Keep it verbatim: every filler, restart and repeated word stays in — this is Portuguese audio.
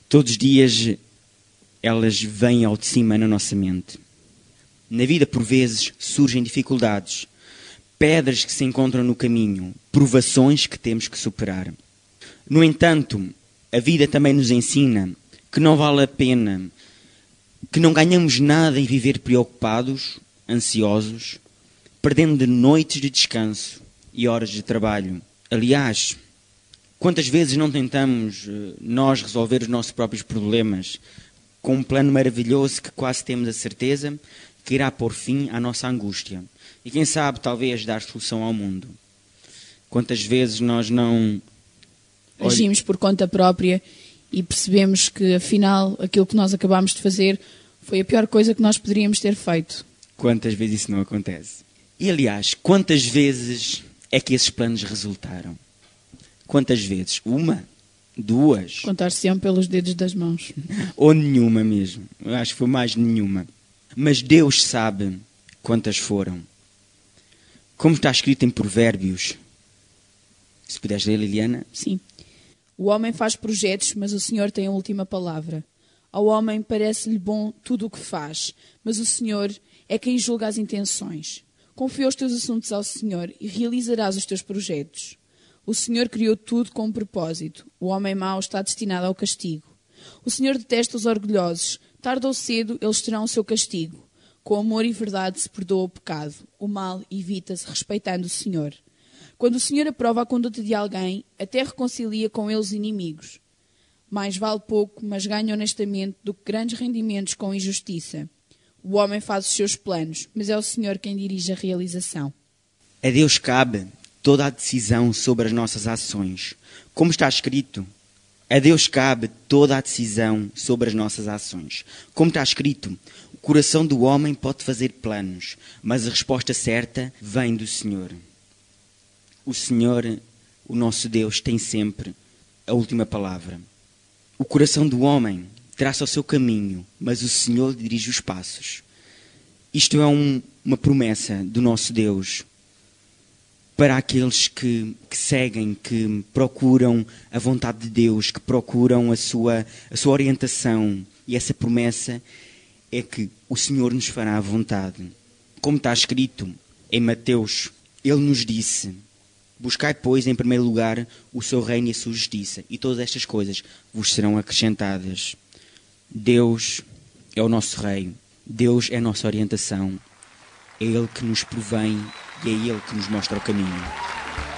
Todos os dias elas vêm ao de cima na nossa mente. Na vida, por vezes, surgem dificuldades, pedras que se encontram no caminho, provações que temos que superar. No entanto, a vida também nos ensina que não vale a pena, que não ganhamos nada em viver preocupados, ansiosos, perdendo de noites de descanso e horas de trabalho. Aliás, quantas vezes não tentamos nós resolver os nossos próprios problemas com um plano maravilhoso que quase temos a certeza que irá pôr fim à nossa angústia e quem sabe talvez dar solução ao mundo. Quantas vezes nós não agimos por conta própria e percebemos que afinal aquilo que nós acabámos de fazer foi a pior coisa que nós poderíamos ter feito. Quantas vezes isso não acontece? E aliás, quantas vezes é que esses planos resultaram? Quantas vezes? Uma? Duas? Contar-se-ão pelos dedos das mãos. Ou nenhuma mesmo. Eu acho que foi mais nenhuma. Mas Deus sabe quantas foram. Como está escrito em Provérbios. Se puderes ler, Liliana. Sim. O homem faz projetos, mas o Senhor tem a última palavra. Ao homem parece-lhe bom tudo o que faz, mas o Senhor é quem julga as intenções. Confia os teus assuntos ao Senhor e realizarás os teus projetos. O Senhor criou tudo com um propósito. O homem mau está destinado ao castigo. O Senhor detesta os orgulhosos. Tarde ou cedo eles terão o seu castigo. Com amor e verdade se perdoa o pecado. O mal evita-se respeitando o Senhor. Quando o Senhor aprova a conduta de alguém, até reconcilia com eles inimigos. Mais vale pouco, mas ganha honestamente, do que grandes rendimentos com injustiça. O homem faz os seus planos, mas é o Senhor quem dirige a realização. A Deus cabe toda a decisão sobre as nossas ações. Como está escrito, a Deus cabe toda a decisão sobre as nossas ações. Como está escrito, o coração do homem pode fazer planos, mas a resposta certa vem do Senhor. O Senhor, o nosso Deus, tem sempre a última palavra. O coração do homem traça o seu caminho, mas o Senhor dirige os passos. Isto é um, uma promessa do nosso Deus para aqueles que, que seguem, que procuram a vontade de Deus, que procuram a sua, a sua orientação. E essa promessa é que o Senhor nos fará a vontade. Como está escrito em Mateus, Ele nos disse: buscai, pois, em primeiro lugar o seu reino e a sua justiça, e todas estas coisas vos serão acrescentadas. Deus é o nosso Rei, Deus é a nossa orientação, é Ele que nos provém e é Ele que nos mostra o caminho.